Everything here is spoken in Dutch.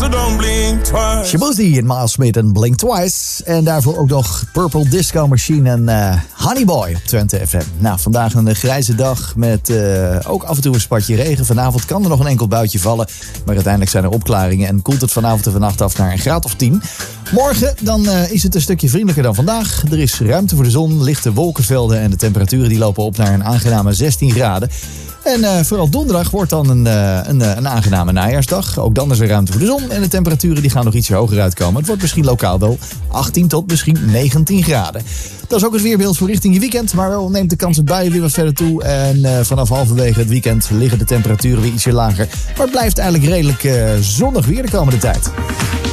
so don't blink twice. Shabuzi en Miles Smith en Blink Twice. En daarvoor ook nog Purple Disco Machine en Honey Boy op Twente FM. Nou, vandaag een grijze dag met ook af en toe een spatje regen. Vanavond kan er nog een enkel buitje vallen. Maar uiteindelijk zijn er opklaringen en koelt het vanavond en vannacht af naar een graad of 10. Morgen dan is het een stukje vriendelijker dan vandaag. Er is ruimte voor de zon, lichte wolkenvelden en de temperaturen die lopen op naar een aangename 16 graden. En vooral donderdag wordt dan een aangename najaarsdag. Ook dan is er ruimte voor de zon en de temperaturen die gaan nog iets hoger uitkomen. Het wordt misschien lokaal wel 18 tot misschien 19 graden. Dat is ook het weerbeeld voor richting je weekend. Maar wel neemt de kans op buien weer wat verder toe. En vanaf halverwege het weekend liggen de temperaturen weer ietsje lager. Maar het blijft eigenlijk redelijk zonnig weer de komende tijd.